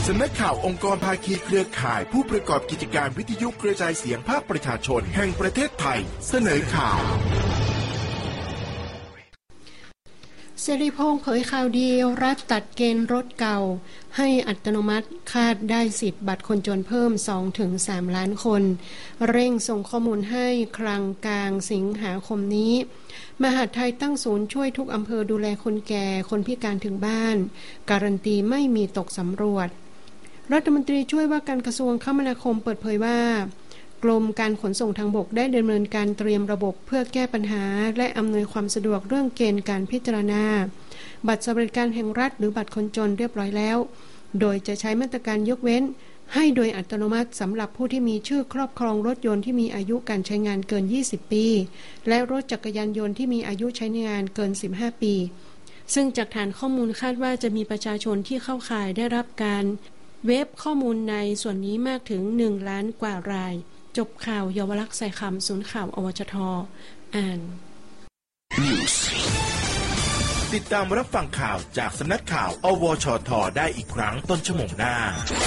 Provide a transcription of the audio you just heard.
สำนักข่าวองค์กรภาคีเครือข่ายผู้ประกอบกิจการวิทยุกระจายเสียงภาคประชาชนแห่งประเทศไทยเสนอข่าวเสรีพงษ์เผยข่าวดีรัฐตัดเกณฑ์รถเก่าให้อัตโนมัติคาดได้สิทธิ์บัตรคนจนเพิ่ม 2-3 ล้านคนเร่งส่งข้อมูลให้คลังกลางสิงหาคมนี้มหาดไทยตั้งศูนย์ช่วยทุกอำเภอดูแลคนแก่คนพิการถึงบ้านการันตีไม่มีตกสำรวจรัฐมนตรีช่วยว่าการกระทรวงคมนาคมเปิดเผยว่ากรมการขนส่งทางบกได้ดำเนินการเตรียมระบบเพื่อแก้ปัญหาและอำนวยความสะดวกเรื่องเกณฑ์การพิจารณาบัตรสวัสดิการแห่งรัฐหรือบัตรคนจนเรียบร้อยแล้วโดยจะใช้มาตรการยกเว้นให้โดยอัตโนมัติสำหรับผู้ที่มีชื่อครอบครองรถยนต์ที่มีอายุการใช้งานเกิน20ปีและรถจักรยานยนต์ที่มีอายุใช้งานเกิน15ปีซึ่งจากฐานข้อมูลคาดว่าจะมีประชาชนที่เข้าข่ายได้รับการเว็บข้อมูลในส่วนนี้มากถึง1ล้านกว่ารายจบข่าวเยาวลักษณ์ใส่คำศูนย์ข่าวอวชท.อ่านติดตามรับฟังข่าวจากสำนักข่าวอวชท.ได้อีกครั้งต้นชั่วโมงหน้า